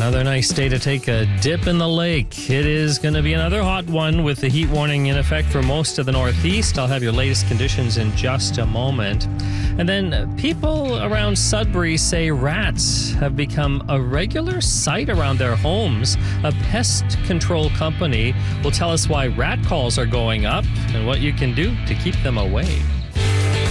Another nice day to take a dip in the lake. It is going to be another hot one with the heat warning in effect for most of the Northeast. I'll have your latest conditions in just a moment. And then people around Sudbury say rats have become a regular sight around their homes. A pest control company will tell us why rat calls are going up and what you can do to keep them away.